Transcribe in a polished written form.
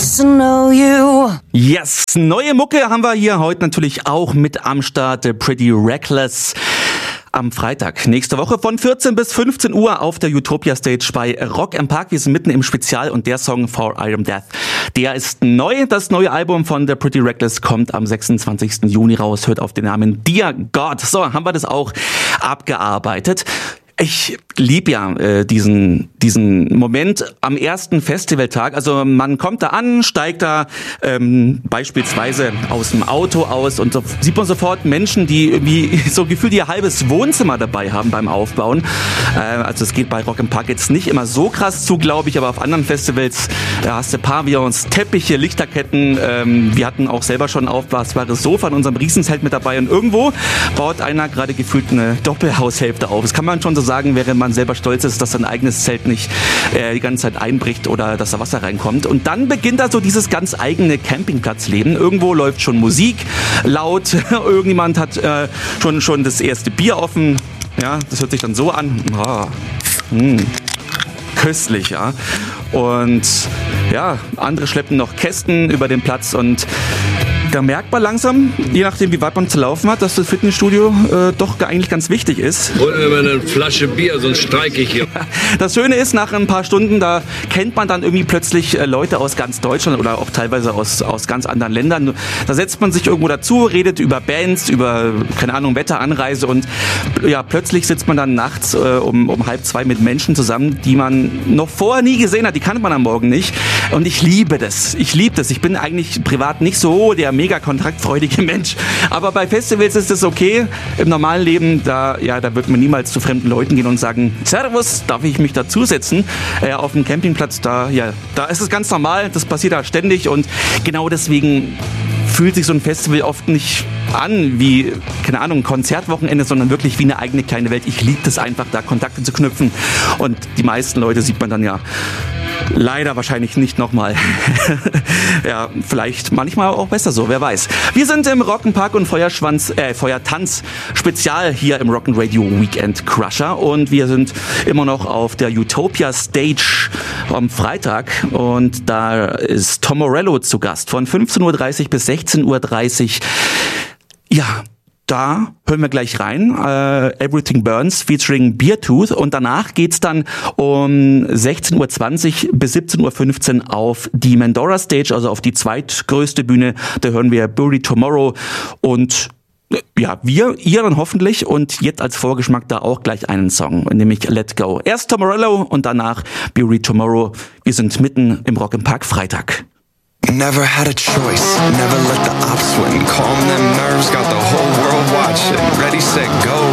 just to know you. Yes, neue Mucke haben wir hier heute natürlich auch mit am Start. Pretty Reckless. Am Freitag, nächste Woche von 14 bis 15 Uhr auf der Utopia Stage bei Rock am Park. Wir sind mitten im Spezial und der Song For I Am Death, der ist neu. Das neue Album von The Pretty Reckless kommt am 26. Juni raus. Hört auf den Namen Dear God. So, haben wir das auch abgearbeitet. Ich liebe ja diesen Moment am ersten Festivaltag. Also man kommt da an, steigt da beispielsweise aus dem Auto aus und so sieht man sofort Menschen, die irgendwie so gefühlt ihr halbes Wohnzimmer dabei haben beim Aufbauen. Also es geht bei Rock am Park jetzt nicht immer so krass zu, glaube ich, aber auf anderen Festivals hast du Pavillons, Teppiche, Lichterketten. Wir hatten auch selber schon ein aufblasbares Sofa in unserem Riesenzelt mit dabei und irgendwo baut einer gerade gefühlt eine Doppelhaushälfte auf. Das kann man schon so sagen, während man selber stolz ist, dass sein eigenes Zelt nicht die ganze Zeit einbricht oder dass da Wasser reinkommt. Und dann beginnt da so dieses ganz eigene Campingplatzleben. Irgendwo läuft schon Musik laut, irgendjemand hat schon das erste Bier offen. Ja, das hört sich dann so an. Köstlich, ja. Und ja, andere schleppen noch Kästen über den Platz und da merkt man langsam, je nachdem wie weit man zu laufen hat, dass das Fitnessstudio doch eigentlich ganz wichtig ist. Holen wir mal eine Flasche Bier, sonst streike ich hier. Das Schöne ist, nach ein paar Stunden, da kennt man dann irgendwie plötzlich Leute aus ganz Deutschland oder auch teilweise aus ganz anderen Ländern. Da setzt man sich irgendwo dazu, redet über Bands, über, keine Ahnung, Wetteranreise und ja, plötzlich sitzt man dann nachts um 1:30 mit Menschen zusammen, die man noch vorher nie gesehen hat, die kannte man am Morgen nicht. Und ich liebe das. Ich bin eigentlich privat nicht so der mega kontaktfreudige Mensch. Aber bei Festivals ist es okay. Im normalen Leben, da wird man niemals zu fremden Leuten gehen und sagen, Servus, darf ich mich dazusetzen? Auf dem Campingplatz, da ist es ganz normal. Das passiert da ständig und genau deswegen fühlt sich so ein Festival oft nicht an wie, keine Ahnung, ein Konzertwochenende, sondern wirklich wie eine eigene kleine Welt. Ich liebe das einfach, da Kontakte zu knüpfen. Und die meisten Leute sieht man dann ja leider wahrscheinlich nicht nochmal. Ja, vielleicht manchmal auch besser so, wer weiß. Wir sind im Rock'n'Park und Feuertanz Spezial hier im Rock'n'Radio Weekend Crusher und wir sind immer noch auf der Utopia Stage am Freitag und da ist Tom Morello zu Gast von 15:30 Uhr bis 16:30 Uhr. Ja, da hören wir gleich rein. Everything Burns featuring Beartooth. Und danach geht's dann um 16:20 Uhr bis 17:15 Uhr auf die Mandora Stage, also auf die zweitgrößte Bühne. Da hören wir Bury Tomorrow und ja, ihr dann hoffentlich und jetzt als Vorgeschmack da auch gleich einen Song, nämlich Let Go. Erst Tom Morello und danach Bury Tomorrow. Wir sind mitten im Rock am Park Freitag. Never had a choice, never let the ops win. Calm them nerves, got the whole world watching. Ready, set, go,